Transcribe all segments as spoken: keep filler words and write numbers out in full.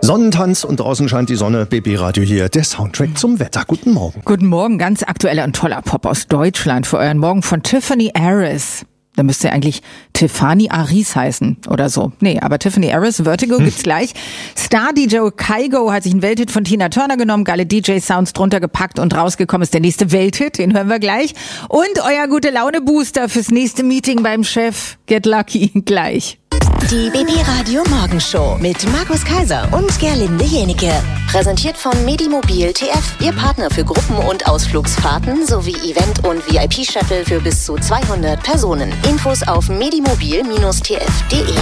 Sonnentanz und draußen scheint die Sonne. B B-Radio hier, der Soundtrack zum Wetter. Guten Morgen. Guten Morgen, ganz aktueller und toller Pop aus Deutschland für euren Morgen von Tiffany Aris. Da müsste ja eigentlich Tiffany Aris heißen oder so. Nee, aber Tiffany Aris, Vertigo hm. gibt's gleich. Star-D J Kygo hat sich einen Welthit von Tina Turner genommen, geile D J-Sounds drunter gepackt und rausgekommen ist der nächste Welthit, den hören wir gleich. Und euer Gute-Laune-Booster fürs nächste Meeting beim Chef. Get lucky, gleich. Die B B-Radio Morgenshow mit Markus Kaiser und Gerlinde Jenike. Präsentiert von Medimobil T F, Ihr Partner für Gruppen- und Ausflugsfahrten sowie Event- und V I P-Shuttle für bis zu zweihundert Personen. Infos auf medimobil T F punkt de.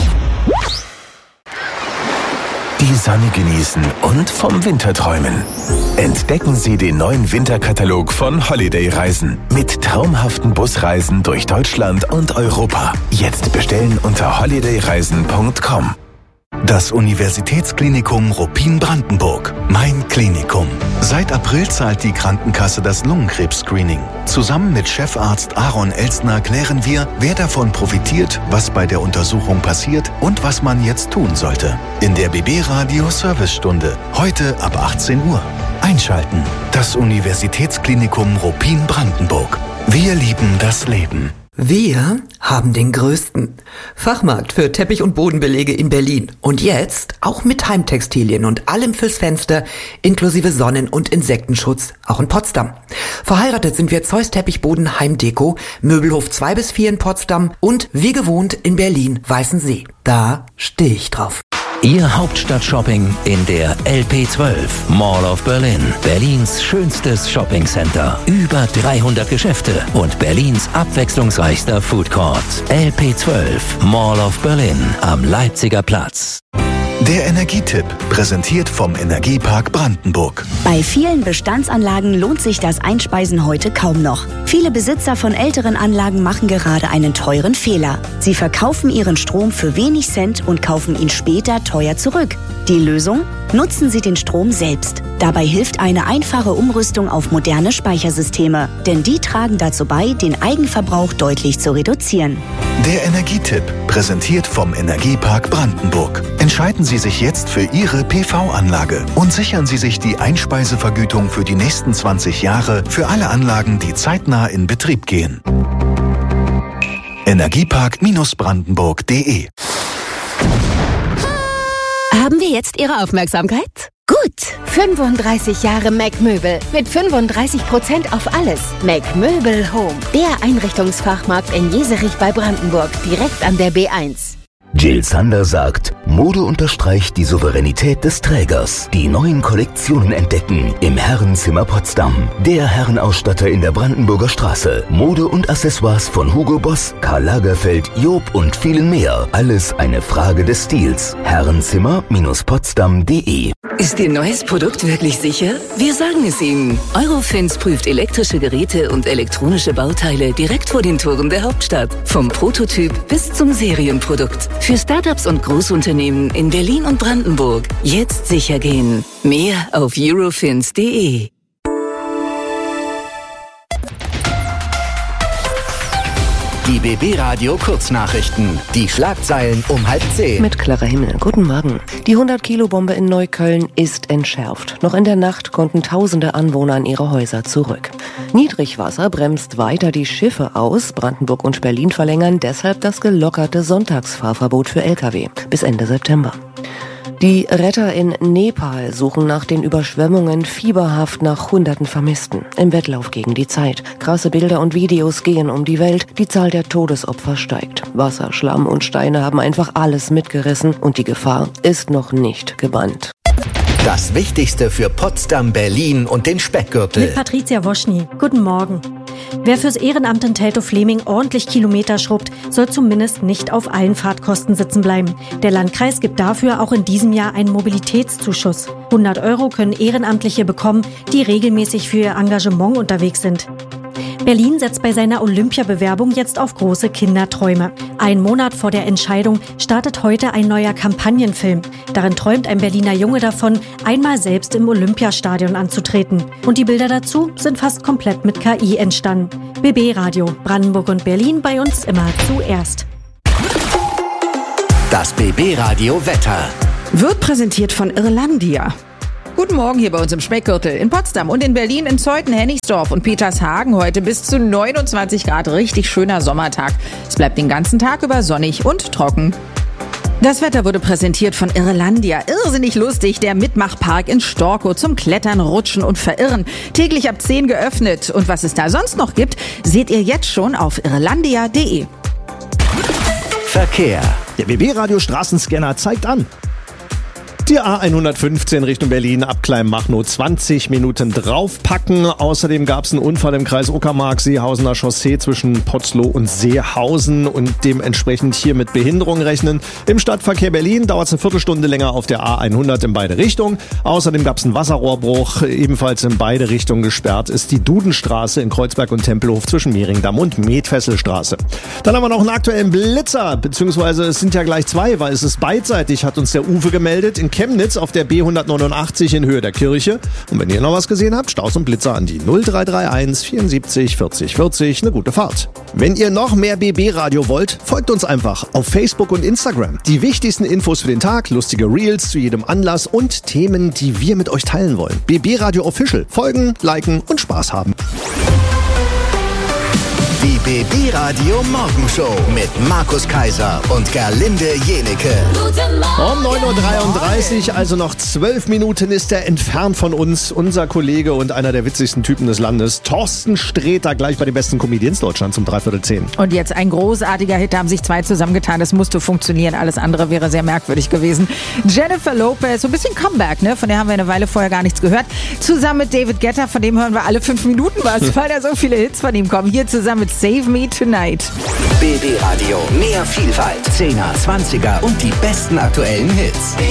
Die Sonne genießen und vom Winter träumen. Entdecken Sie den neuen Winterkatalog von Holiday Reisen mit traumhaften Busreisen durch Deutschland und Europa. Jetzt bestellen unter holiday reisen punkt com. Das Universitätsklinikum Ruppin-Brandenburg. Mein Klinikum. Seit April zahlt die Krankenkasse das Lungenkrebs-Screening. Zusammen mit Chefarzt Aaron Elstner klären wir, wer davon profitiert, was bei der Untersuchung passiert und was man jetzt tun sollte. In der B B-Radio Servicestunde. Heute ab achtzehn Uhr. Einschalten. Das Universitätsklinikum Ruppin-Brandenburg. Wir lieben das Leben. Wir haben den größten Fachmarkt für Teppich- und Bodenbelege in Berlin. Und jetzt auch mit Heimtextilien und allem fürs Fenster, inklusive Sonnen- und Insektenschutz, auch in Potsdam. Verheiratet sind wir Zeus Teppichboden Heimdeko, Möbelhof zwei bis vier in Potsdam und wie gewohnt in Berlin Weißensee. Da stehe ich drauf. Ihr Hauptstadt-Shopping in der L P zwölf, Mall of Berlin. Berlins schönstes Shoppingcenter. Über dreihundert Geschäfte und Berlins abwechslungsreichster Foodcourt. L P zwölf, Mall of Berlin am Leipziger Platz. Der Energietipp, präsentiert vom Energiepark Brandenburg. Bei vielen Bestandsanlagen lohnt sich das Einspeisen heute kaum noch. Viele Besitzer von älteren Anlagen machen gerade einen teuren Fehler. Sie verkaufen ihren Strom für wenig Cent und kaufen ihn später teuer zurück. Die Lösung? Nutzen Sie den Strom selbst. Dabei hilft eine einfache Umrüstung auf moderne Speichersysteme, denn die tragen dazu bei, den Eigenverbrauch deutlich zu reduzieren. Der Energietipp, präsentiert vom Energiepark Brandenburg. Entscheiden Sie sich jetzt für Ihre P V-Anlage und sichern Sie sich die Einspeisevergütung für die nächsten zwanzig Jahre für alle Anlagen, die zeitnah in Betrieb gehen. Energiepark Brandenburg punkt de. Haben wir jetzt Ihre Aufmerksamkeit? Gut, fünfunddreißig Jahre Mac Möbel mit fünfunddreißig Prozent auf alles. Mac Möbel Home, der Einrichtungsfachmarkt in Jeserich bei Brandenburg, direkt an der B eins. Jill Sander sagt, Mode unterstreicht die Souveränität des Trägers. Die neuen Kollektionen entdecken im Herrenzimmer Potsdam. Der Herrenausstatter in der Brandenburger Straße. Mode und Accessoires von Hugo Boss, Karl Lagerfeld, Job und vielen mehr. Alles eine Frage des Stils. Herrenzimmer Potsdam punkt de. Ist Ihr neues Produkt wirklich sicher? Wir sagen es Ihnen. Eurofins prüft elektrische Geräte und elektronische Bauteile direkt vor den Toren der Hauptstadt. Vom Prototyp bis zum Serienprodukt. Für Startups und Großunternehmen in Berlin und Brandenburg. Jetzt sicher gehen. Mehr auf eurofins punkt de. Die B B-Radio Kurznachrichten. Die Schlagzeilen um halb zehn. Mit Clara Himmel. Guten Morgen. Die hundert-Kilo-Bombe in Neukölln ist entschärft. Noch in der Nacht konnten tausende Anwohner an ihre Häuser zurück. Niedrigwasser bremst weiter die Schiffe aus. Brandenburg und Berlin verlängern deshalb das gelockerte Sonntagsfahrverbot für L K W bis Ende September. Die Retter in Nepal suchen nach den Überschwemmungen fieberhaft nach hunderten Vermissten. Im Wettlauf gegen die Zeit. Krasse Bilder und Videos gehen um die Welt. Die Zahl der Todesopfer steigt. Wasser, Schlamm und Steine haben einfach alles mitgerissen und die Gefahr ist noch nicht gebannt. Das Wichtigste für Potsdam, Berlin und den Speckgürtel. Mit Patricia Woschny. Guten Morgen. Wer fürs Ehrenamt in Teltow-Fleming ordentlich Kilometer schrubbt, soll zumindest nicht auf allen Fahrtkosten sitzen bleiben. Der Landkreis gibt dafür auch in diesem Jahr einen Mobilitätszuschuss. hundert Euro können Ehrenamtliche bekommen, die regelmäßig für ihr Engagement unterwegs sind. Berlin setzt bei seiner Olympiabewerbung jetzt auf große Kinderträume. Ein Monat vor der Entscheidung startet heute ein neuer Kampagnenfilm. Darin träumt ein Berliner Junge davon, einmal selbst im Olympiastadion anzutreten. Und die Bilder dazu sind fast komplett mit K I entstanden. B B-Radio, Brandenburg und Berlin, bei uns immer zuerst. Das B B-Radio Wetter. Wird präsentiert von Irlandia. Guten Morgen hier bei uns im Speckgürtel in Potsdam und in Berlin, in Zeuthen, Hennigsdorf und Petershagen heute bis zu neunundzwanzig Grad. Richtig schöner Sommertag. Es bleibt den ganzen Tag über sonnig und trocken. Das Wetter wurde präsentiert von Irlandia. Irrsinnig lustig, der Mitmachpark in Storkow zum Klettern, Rutschen und Verirren. Täglich ab zehn geöffnet. Und was es da sonst noch gibt, seht ihr jetzt schon auf irlandia punkt de. Verkehr. Der B B-Radio Straßenscanner zeigt an. Die A hundertfünfzehn Richtung Berlin ab Kleinmachnow zwanzig Minuten draufpacken. Außerdem gab es einen Unfall im Kreis Uckermark, Seehausener Chaussee zwischen Potzloh und Seehausen und dementsprechend hier mit Behinderung rechnen. Im Stadtverkehr Berlin dauert es eine Viertelstunde länger auf der A hundert in beide Richtungen. Außerdem gab es einen Wasserrohrbruch, ebenfalls in beide Richtungen gesperrt ist die Dudenstraße in Kreuzberg und Tempelhof zwischen Mehringdamm und Metfesselstraße. Dann haben wir noch einen aktuellen Blitzer, beziehungsweise es sind ja gleich zwei, weil es ist beidseitig, hat uns der Uwe gemeldet. In Chemnitz auf der B hundertneunundachtzig in Höhe der Kirche. Und wenn ihr noch was gesehen habt, Staus und Blitzer an die null drei drei eins vierundsiebzig vierzig vierzig. Eine gute Fahrt. Wenn ihr noch mehr B B-Radio wollt, folgt uns einfach auf Facebook und Instagram. Die wichtigsten Infos für den Tag, lustige Reels zu jedem Anlass und Themen, die wir mit euch teilen wollen. B B-Radio Official. Folgen, liken und Spaß haben. Die B B-Radio Morgenshow mit Markus Kaiser und Gerlinde Jenike. Um neun Uhr dreiunddreißig, also noch zwölf Minuten, ist er entfernt von uns. Unser Kollege und einer der witzigsten Typen des Landes, Thorsten Sträter, gleich bei den besten Comedians Deutschlands um dreiviertel zehn. Und jetzt ein großartiger Hit, da haben sich zwei zusammengetan. Das musste funktionieren, alles andere wäre sehr merkwürdig gewesen. Jennifer Lopez, so ein bisschen Comeback, ne? Von der haben wir eine Weile vorher gar nichts gehört. Zusammen mit David Guetta, von dem hören wir alle fünf Minuten was, weil da so viele Hits von ihm kommen. Hier zusammen mit Save Me Tonight. B B-Radio, mehr Vielfalt, Zehner, Zwanziger und die besten aktuellen Hits.